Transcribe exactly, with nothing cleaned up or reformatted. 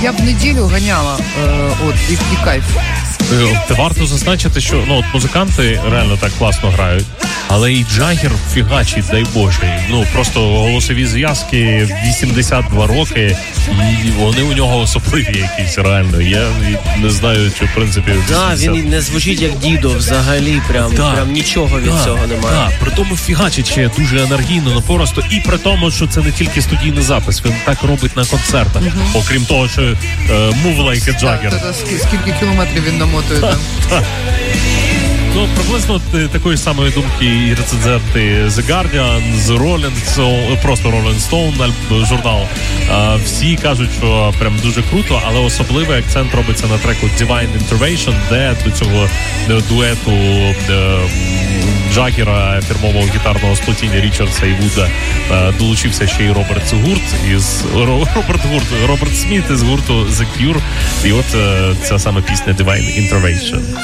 я б неділю ганяла, е, от, і, і кайф. Варто зазначити, що ну от музиканти реально так класно грають, але і Джаггер фігачить, дай Боже. Ну просто голосові зв'язки, вісімдесят два роки, і вони у нього особливі якісь реально. Я не знаю, чи в принципі да, він не звучить як дідо взагалі, прям, да. прям нічого від да. цього немає. Да. При тому фігачить ще дуже енергійно, напоросто, і при тому, що це не тільки студійний запис, він так робить на концертах. Uh-huh. Окрім того, що uh, move like a Jagger. Так, так, скільки кілометрів він намотує там. Ну, приблизно такої самої думки і рецензенти The Guardian, The Rolling Stone, просто Rolling Stone, журнал. Всі кажуть, що прям дуже круто, але особливий акцент робиться на треку Divine Intervention, де до цього дуету Джаггера, фірмового гітарного сплетіння Річардса і Вуда, долучився ще й Роберт Гурт із Роберт Гурт, Роберт Сміт із гурту The Cure. І от ця саме пісня Divine Intervention.